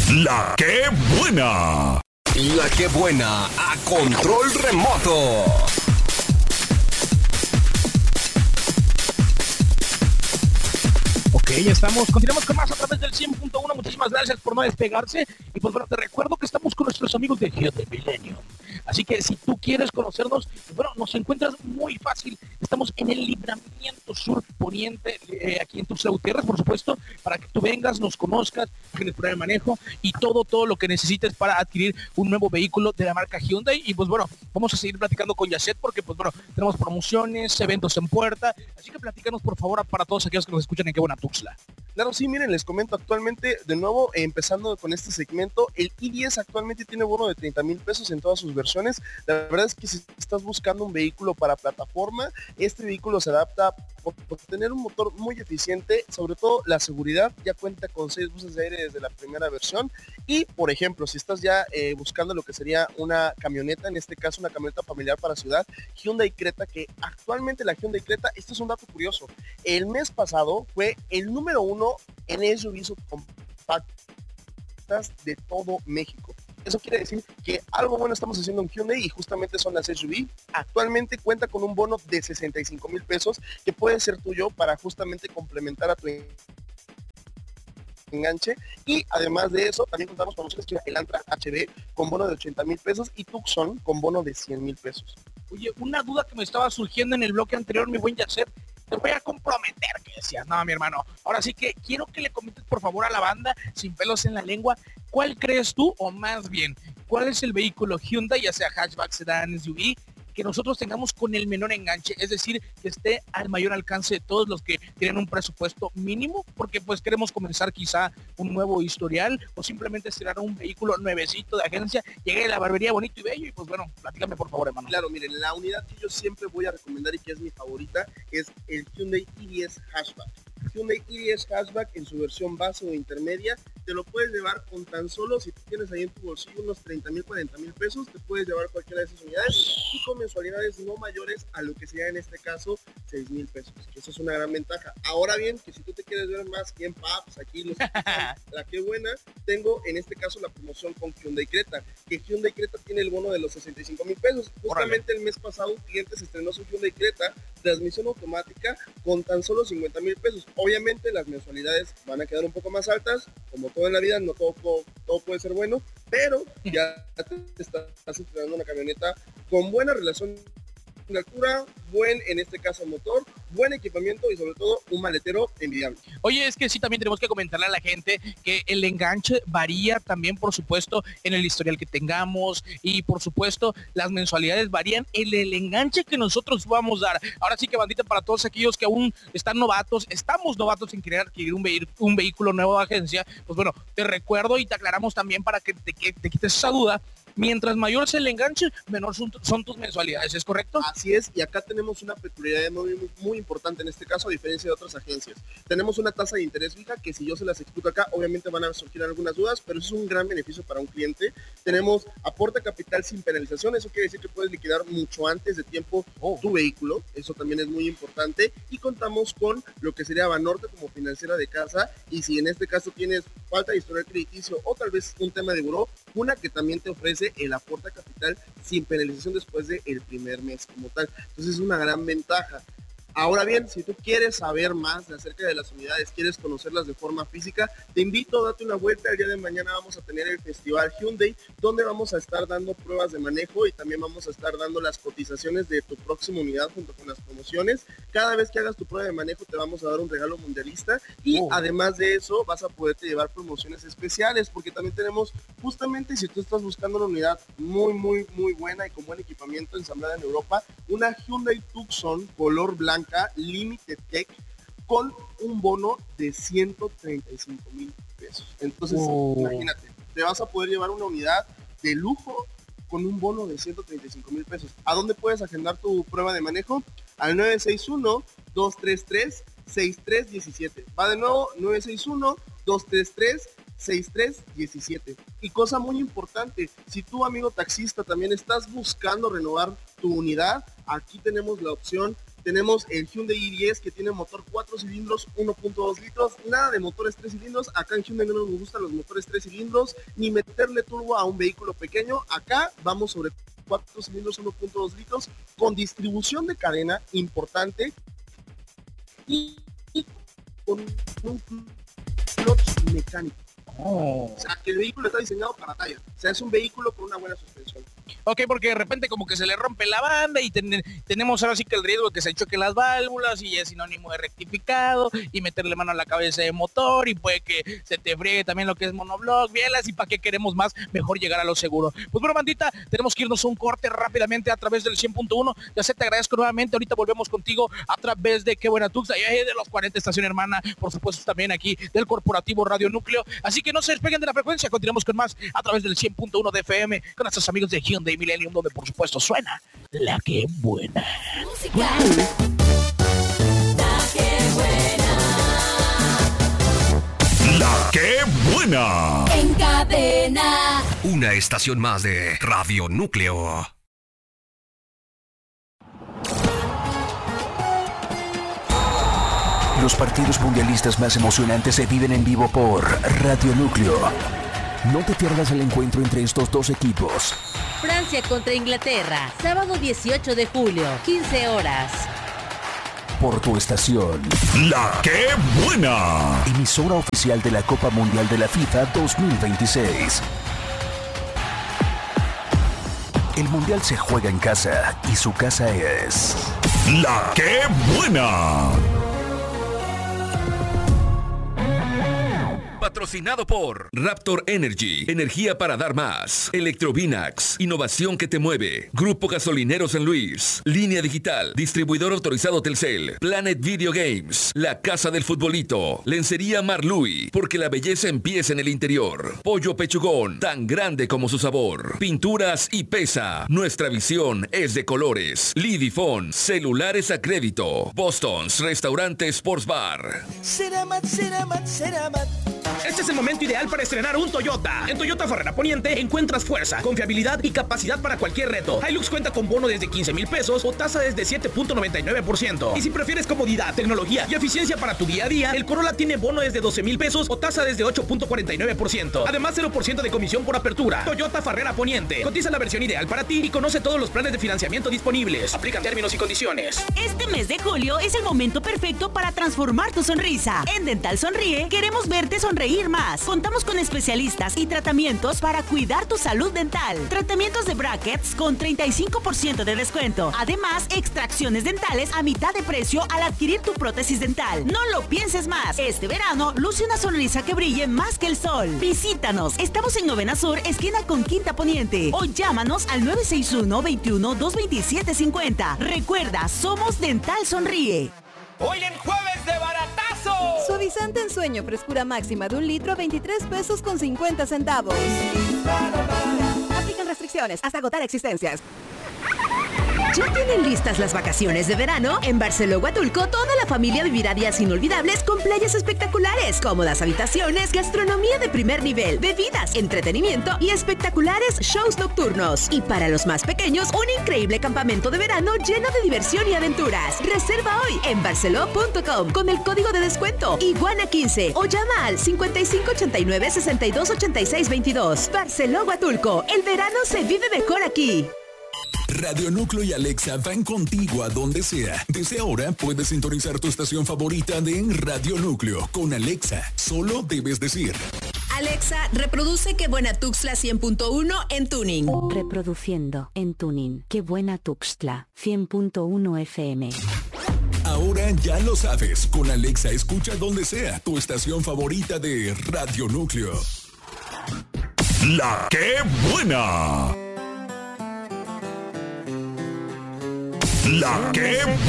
La que buena. La que buena a control remoto. Ok, ya estamos. Continuamos con más a través del 100.1. Muchísimas gracias por no despegarse. Y pues bueno, te recuerdo que estamos con nuestros amigos de Hyundai Milenio. Así que si tú quieres conocernos, bueno, nos encuentras muy fácil. Estamos en el Libramiento Sur Poniente, aquí en Tuxtla Gutiérrez, por supuesto, para que tú vengas, nos conozcas, tienes prueba de manejo y todo lo que necesites para adquirir un nuevo vehículo de la marca Hyundai. Y pues bueno, vamos a seguir platicando con Yacet porque pues bueno, tenemos promociones, eventos en puerta. Así que platícanos por favor para todos aquellos que nos escuchan en Qué Buena Tuxtla. Claro, sí, miren, les comento actualmente, de nuevo, empezando con este segmento, el i10 actualmente tiene bono de 30,000 pesos en todas sus versiones. La verdad es que si estás buscando un vehículo para plataforma, este vehículo se adapta por tener un motor muy eficiente, sobre todo la seguridad, ya cuenta con 6 buses de aire desde la primera versión. Y, por ejemplo, si estás ya buscando lo que sería una camioneta, en este caso una camioneta familiar para ciudad, Hyundai Creta, que actualmente la Hyundai Creta, esto es un dato curioso, el mes pasado fue el número 1 en SUVs compactas de todo México. Eso quiere decir que algo bueno estamos haciendo en Hyundai y justamente son las SUV. Actualmente cuenta con un bono de 65,000 pesos que puede ser tuyo para justamente complementar a tu enganche. Y además de eso, también contamos con opciones que el Antra HB con bono de 80,000 pesos y Tucson con bono de 100,000 pesos. Oye, una duda que me estaba surgiendo en el bloque anterior, mi buen Yacet. Te voy a comprometer que decías, no, mi hermano. Ahora sí que quiero que le comentes por favor a la banda, sin pelos en la lengua, ¿cuál crees tú, o más bien, cuál es el vehículo Hyundai, ya sea hatchback, sedán, SUV, que nosotros tengamos con el menor enganche? Es decir, que esté al mayor alcance de todos los que tienen un presupuesto mínimo, porque pues queremos comenzar quizá un nuevo historial, o simplemente estrenar un vehículo nuevecito de agencia, llegue a la barbería bonito y bello, y pues bueno, platícame por favor, hermano. Claro, miren, la unidad que yo siempre voy a recomendar y que es mi favorita es el Hyundai i10 Hatchback. Hyundai i10 Hatchback en su versión base o intermedia, te lo puedes llevar con tan solo, si tú tienes ahí en tu bolsillo unos 30,000, 40,000 pesos, te puedes llevar cualquiera de esas unidades y con mensualidades no mayores a lo que sería en este caso 6,000 pesos, que eso es una gran ventaja. Ahora bien, que si tú te quieres ver más en paps, aquí los la que buena, tengo en este caso la promoción con Hyundai Creta, que Hyundai Creta tiene el bono de los 65,000 pesos. Justamente el mes pasado un cliente se estrenó su Hyundai Creta, transmisión automática con tan solo 50,000 pesos. Obviamente las mensualidades van a quedar un poco más altas, como todo en la vida, no todo puede ser bueno, pero ya te estás estrenando una camioneta con buena relación de altura, buen, en este caso, motor, buen equipamiento y sobre todo un maletero envidiable. Oye, es que sí, también tenemos que comentarle a la gente que el enganche varía también, por supuesto, en el historial que tengamos y, por supuesto, las mensualidades varían en el enganche que nosotros vamos a dar. Ahora sí que, bandita, para todos aquellos que aún estamos novatos en querer adquirir un vehículo nuevo de agencia, pues bueno, te recuerdo y te aclaramos también para que te quites esa duda. Mientras mayor es el enganche, menor son tus mensualidades, ¿es correcto? Así es, y acá tenemos una peculiaridad muy importante en este caso, a diferencia de otras agencias. Tenemos una tasa de interés fija que si yo se las explico acá, obviamente van a surgir algunas dudas, pero eso es un gran beneficio para un cliente. Tenemos aporte a capital sin penalización, eso quiere decir que puedes liquidar mucho antes de tiempo tu vehículo, eso también es muy importante, y contamos con lo que sería Banorte como financiera de casa, y si en este caso tienes falta de historial crediticio o tal vez un tema de buró, una que también te ofrece el aporte a capital sin penalización después del primer mes como tal. Entonces es una gran ventaja. Ahora bien, si tú quieres saber más acerca de las unidades, quieres conocerlas de forma física, te invito, date una vuelta. El día de mañana vamos a tener el Festival Hyundai, donde vamos a estar dando pruebas de manejo y también vamos a estar dando las cotizaciones de tu próxima unidad junto con las promociones. Cada vez que hagas tu prueba de manejo te vamos a dar un regalo mundialista y además de eso vas a poderte llevar promociones especiales, porque también tenemos, justamente si tú estás buscando una unidad muy buena y con buen equipamiento ensamblada en Europa, una Hyundai Tucson color blanca Limited Tech con un bono de 135,000 pesos. Entonces, imagínate, te vas a poder llevar una unidad de lujo con un bono de 135,000 pesos. ¿A dónde puedes agendar tu prueba de manejo? Al 961-233-6317. Va de nuevo, 961-233-6317. Y cosa muy importante, si tú, amigo taxista, también estás buscando renovar tu unidad, aquí tenemos la opción Tenemos el Hyundai i10 que tiene motor 4 cilindros, 1.2 litros, nada de motores 3 cilindros. Acá en Hyundai no nos gustan los motores 3 cilindros, ni meterle turbo a un vehículo pequeño. Acá vamos sobre 4 cilindros, 1.2 litros, con distribución de cadena importante y con un clutch mecánico. O sea, que el vehículo está diseñado para talla. O sea, es un vehículo con una buena suspensión. Ok, porque de repente como que se le rompe la banda y tenemos ahora sí que el riesgo de que se choquen las válvulas y es sinónimo de rectificado y meterle mano a la cabeza de motor y puede que se te friegue también lo que es monoblock, bielas, y para qué queremos más, mejor llegar a lo seguro. Pues bueno, bandita, tenemos que irnos a un corte rápidamente a través del 100.1. Ya te agradezco nuevamente, ahorita volvemos contigo a través de Qué Buena Tuxtla, de los 40 Estación Hermana, por supuesto también aquí del Corporativo Radio Núcleo. Así que no se despeguen de la frecuencia, continuamos con más a través del 100.1 de FM con nuestros amigos de Hyundai Millennium, donde por supuesto suena La Qué Buena. Musical. La Qué Buena. La Qué Buena. En cadena. Una estación más de Radio Núcleo. Los partidos mundialistas más emocionantes se viven en vivo por Radio Núcleo. No te pierdas el encuentro entre estos dos equipos. Francia contra Inglaterra, sábado 18 de julio, 15 horas. Por tu estación. La Qué Buena. Emisora oficial de la Copa Mundial de la FIFA 2026. El Mundial se juega en casa y su casa es... La Qué Buena. Patrocinado por Raptor Energy, energía para dar más. Electrovinax, innovación que te mueve. Grupo Gasolinero San Luis. Línea Digital, distribuidor autorizado Telcel. Planet Video Games, la casa del futbolito. Lencería Marlui, porque la belleza empieza en el interior. Pollo Pechugón, tan grande como su sabor. Pinturas y Pesa, nuestra visión es de colores. Lidifone, celulares a crédito. Boston's, restaurante Sports Bar. Este es el momento ideal para estrenar un Toyota. En Toyota Farrera Poniente encuentras fuerza, confiabilidad y capacidad para cualquier reto. Hilux cuenta con bono desde 15,000 pesos o tasa desde 7.99%. Y si prefieres comodidad, tecnología y eficiencia para tu día a día, el Corolla tiene bono desde 12,000 pesos o tasa desde 8.49%. Además, 0% de comisión por apertura. Toyota Farrera Poniente. Cotiza la versión ideal para ti y conoce todos los planes de financiamiento disponibles. Aplican términos y condiciones. Este mes de julio es el momento perfecto para transformar tu sonrisa. En Dental Sonríe queremos verte sonreír más. Contamos con especialistas y tratamientos para cuidar tu salud dental. Tratamientos de brackets con 35% de descuento. Además, extracciones dentales a mitad de precio al adquirir tu prótesis dental. No lo pienses más. Este verano, luce una sonrisa que brille más que el sol. Visítanos. Estamos en Novena Sur, esquina con Quinta Poniente. O llámanos al 961-21-227-50. Recuerda, somos Dental Sonríe. Hoy en Jueves de Baratazo. Suavizante en sueño, frescura máxima de 1 litro a 23 pesos con 50 centavos. Aplican restricciones hasta agotar existencias. ¿Ya tienen listas las vacaciones de verano? En Barceló Huatulco, toda la familia vivirá días inolvidables con playas espectaculares, cómodas habitaciones, gastronomía de primer nivel, bebidas, entretenimiento y espectaculares shows nocturnos. Y para los más pequeños, un increíble campamento de verano lleno de diversión y aventuras. Reserva hoy en barceló.com con el código de descuento Iguana15 o llama al 5589-628622. Barceló Huatulco, el verano se vive mejor aquí. Radio Núcleo y Alexa van contigo a donde sea. Desde ahora puedes sintonizar tu estación favorita de Radio Núcleo con Alexa. Solo debes decir: Alexa, reproduce Qué Buena Tuxtla 100.1 en tuning. Reproduciendo en tuning Qué Buena Tuxtla 100.1 FM. Ahora ya lo sabes. Con Alexa escucha donde sea tu estación favorita de Radio Núcleo. La Qué Buena. La Qué